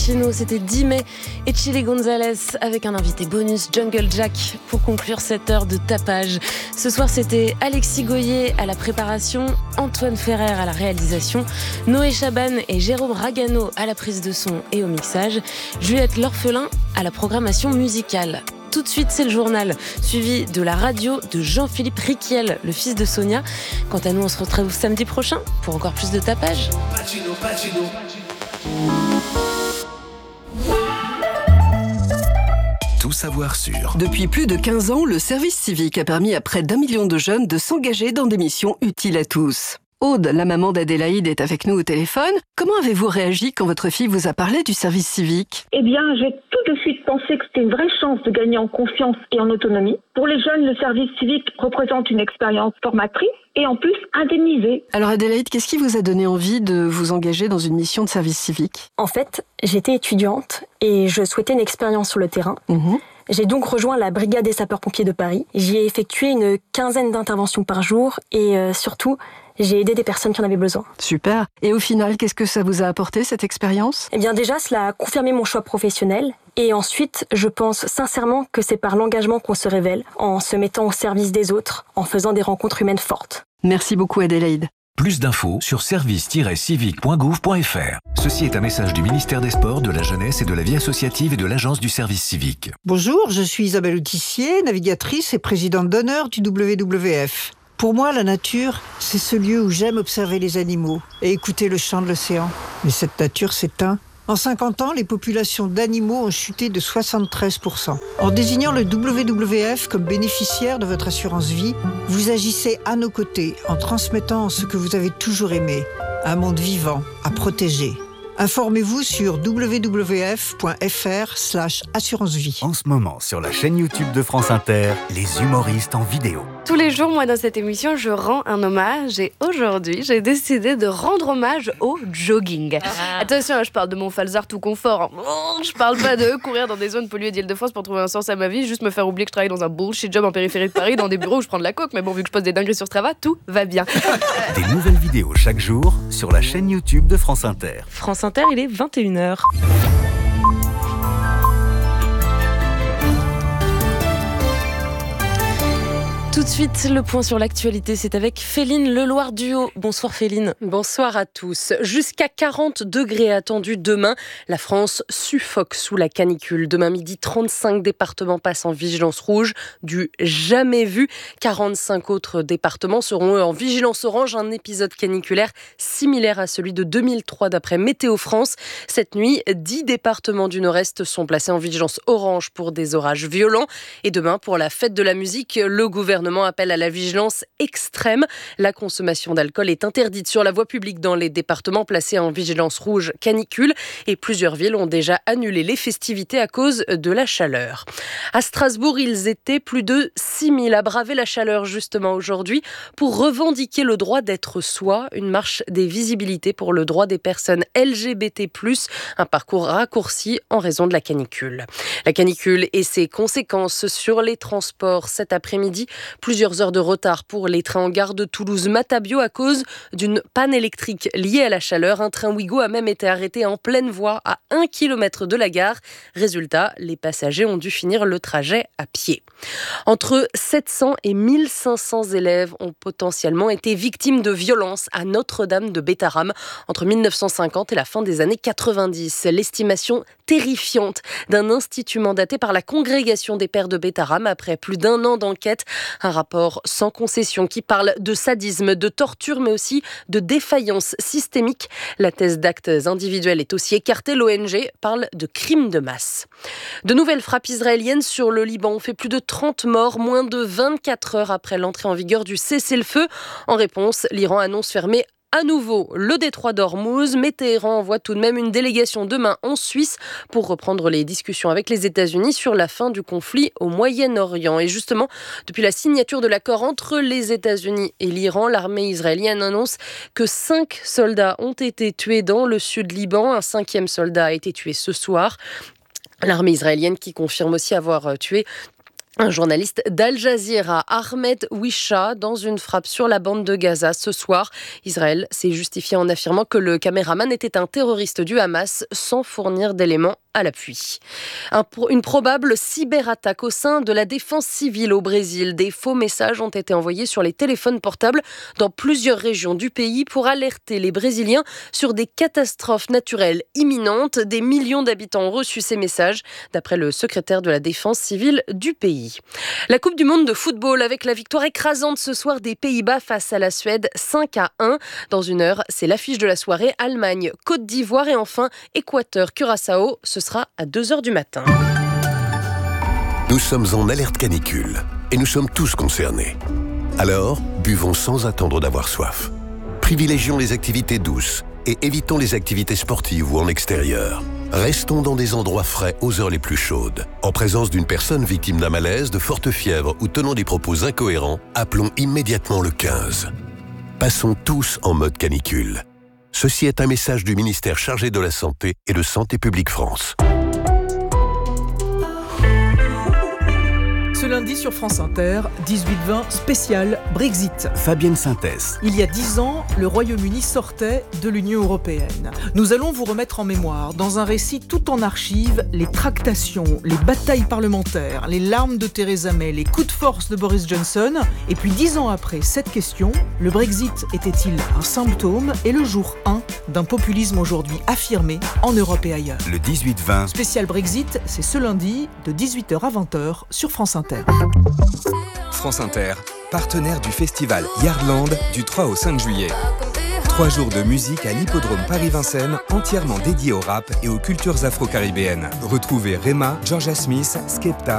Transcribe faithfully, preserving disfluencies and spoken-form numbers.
Chino, c'était dix mai et Chili Gonzalez avec un invité bonus, Jungle Jack, pour conclure cette heure de tapage. Ce soir, c'était Alexis Goyer à la préparation, Antoine Ferrer à la réalisation, Noé Chaban et Jérôme Ragano à la prise de son et au mixage, Juliette L'Orphelin à la programmation musicale. Tout de suite, c'est le journal, suivi de la radio de Jean-Philippe Riquiel, le fils de Sonia. Quant à nous, on se retrouve samedi prochain pour encore plus de tapage. Pacino, Pacino. Tout savoir sur. Depuis plus de quinze ans, le service civique a permis à près d'un million de jeunes de s'engager dans des missions utiles à tous. Aude, la maman d'Adélaïde, est avec nous au téléphone. Comment avez-vous réagi quand votre fille vous a parlé du service civique ? Eh bien, j'ai tout de suite pensé que c'était une vraie chance de gagner en confiance et en autonomie. Pour les jeunes, le service civique représente une expérience formatrice et en plus indemnisée. Alors Adélaïde, qu'est-ce qui vous a donné envie de vous engager dans une mission de service civique ? En fait, j'étais étudiante et je souhaitais une expérience sur le terrain. Mmh. J'ai donc rejoint la brigade des sapeurs-pompiers de Paris. J'y ai effectué une quinzaine d'interventions par jour et euh, surtout, j'ai aidé des personnes qui en avaient besoin. Super. Et au final, qu'est-ce que ça vous a apporté, cette expérience ? Eh bien déjà, cela a confirmé mon choix professionnel. Et ensuite, je pense sincèrement que c'est par l'engagement qu'on se révèle, en se mettant au service des autres, en faisant des rencontres humaines fortes. Merci beaucoup Adélaïde. Plus d'infos sur service tiret civique point gouv point f r. Ceci est un message du ministère des Sports, de la Jeunesse et de la Vie associative et de l'Agence du service civique. Bonjour, je suis Isabelle Autissier, navigatrice et présidente d'honneur du W W F. Pour moi, la nature, c'est ce lieu où j'aime observer les animaux et écouter le chant de l'océan. Mais cette nature s'éteint. En cinquante ans, les populations d'animaux ont chuté de soixante-treize pour cent. En désignant le W W F comme bénéficiaire de votre assurance vie, vous agissez à nos côtés en transmettant ce que vous avez toujours aimé, un monde vivant à protéger. Informez-vous sur w w f point f r slash assurance vie. En ce moment, sur la chaîne YouTube de France Inter, les humoristes en vidéo. Tous les jours, moi, dans cette émission, je rends un hommage. Et aujourd'hui, j'ai décidé de rendre hommage au jogging. Ah. Attention, je parle de mon falzar tout confort. Oh, je parle pas de courir dans des zones polluées d'Île-de-France pour trouver un sens à ma vie, juste me faire oublier que je travaille dans un bullshit job en périphérie de Paris, dans des bureaux où je prends de la coke. Mais bon, vu que je poste des dingueries sur Strava, tout va bien. Des nouvelles vidéos chaque jour sur la chaîne YouTube de France Inter. France Inter, il est vingt et une heures. Tout de suite, le point sur l'actualité, c'est avec Féline Leloir-Duhaut. Bonsoir Féline. Bonsoir à tous. Jusqu'à quarante degrés attendus demain. La France suffoque sous la canicule. Demain midi, trente-cinq départements passent en vigilance rouge, du jamais vu. quarante-cinq autres départements seront eux en vigilance orange, un épisode caniculaire similaire à celui de deux mille trois d'après Météo France. Cette nuit, dix départements du Nord-Est sont placés en vigilance orange pour des orages violents. Et demain, pour la fête de la musique, le gouvernement Le gouvernement appelle à la vigilance extrême. La consommation d'alcool est interdite sur la voie publique dans les départements placés en vigilance rouge canicule et plusieurs villes ont déjà annulé les festivités à cause de la chaleur. À Strasbourg, ils étaient plus de six mille à braver la chaleur justement aujourd'hui pour revendiquer le droit d'être soi, une marche des visibilités pour le droit des personnes L G B T plus, un parcours raccourci en raison de la canicule. La canicule et ses conséquences sur les transports cet après-midi. Plusieurs heures de retard pour les trains en gare de Toulouse-Matabio à cause d'une panne électrique liée à la chaleur. Un train Ouigo a même été arrêté en pleine voie à un kilomètre de la gare. Résultat, les passagers ont dû finir le trajet à pied. Entre sept cents et mille cinq cents élèves ont potentiellement été victimes de violences à Notre-Dame de Bétharram entre mille neuf cent cinquante et la fin des années quatre-vingt-dix. L'estimation terrifiante d'un institut mandaté par la Congrégation des Pères de Bétharram après plus d'un an d'enquête. Un rapport sans concession qui parle de sadisme, de torture, mais aussi de défaillance systémique. La thèse d'actes individuels est aussi écartée. L'O N G parle de crimes de masse. De nouvelles frappes israéliennes sur le Liban ont fait plus de trente morts, moins de vingt-quatre heures après l'entrée en vigueur du cessez-le-feu. En réponse, l'Iran annonce fermer à nouveau le détroit d'Ormuz, mais Téhéran envoie tout de même une délégation demain en Suisse pour reprendre les discussions avec les États-Unis sur la fin du conflit au Moyen-Orient. Et justement, depuis la signature de l'accord entre les États-Unis et l'Iran, l'armée israélienne annonce que cinq soldats ont été tués dans le sud Liban. Un cinquième soldat a été tué ce soir. L'armée israélienne qui confirme aussi avoir tué Un journaliste d'Al Jazeera, Ahmed Wisha, dans une frappe sur la bande de Gaza ce soir. Israël s'est justifié en affirmant que le caméraman était un terroriste du Hamas sans fournir d'éléments à l'appui. Un, une probable cyberattaque au sein de la défense civile au Brésil. Des faux messages ont été envoyés sur les téléphones portables dans plusieurs régions du pays pour alerter les Brésiliens sur des catastrophes naturelles imminentes. Des millions d'habitants ont reçu ces messages, d'après le secrétaire de la défense civile du pays. La Coupe du monde de football avec la victoire écrasante ce soir des Pays-Bas face à la Suède, cinq à un. Dans une heure, c'est l'affiche de la soirée. Allemagne, Côte d'Ivoire et enfin Équateur, Curaçao. Ce sera à deux heures du matin. Nous sommes en alerte canicule et nous sommes tous concernés. Alors, buvons sans attendre d'avoir soif. Privilégions les activités douces et évitons les activités sportives ou en extérieur. Restons dans des endroits frais aux heures les plus chaudes. En présence d'une personne victime d'un malaise, de forte fièvre ou tenant des propos incohérents, appelons immédiatement le quinze. Passons tous en mode canicule. Ceci est un message du ministère chargé de la Santé et de Santé publique France. Ce lundi sur France Inter, dix-huit vingt spécial Brexit. Fabienne Synthèse. Il y a dix ans, le Royaume-Uni sortait de l'Union européenne. Nous allons vous remettre en mémoire, dans un récit tout en archives, les tractations, les batailles parlementaires, les larmes de Theresa May, les coups de force de Boris Johnson. Et puis dix ans après cette question, le Brexit était-il un symptôme et le jour un d'un populisme aujourd'hui affirmé en Europe et ailleurs? Le dix-huit vingt. Spécial Brexit, c'est ce lundi de dix-huit heures à vingt heures sur France Inter. France Inter, partenaire du festival Yardland du trois au cinq juillet. Trois jours de musique à l'hippodrome Paris-Vincennes, entièrement dédié au rap et aux cultures afro-caribéennes. Retrouvez Rema, Georgia Smith, Skepta,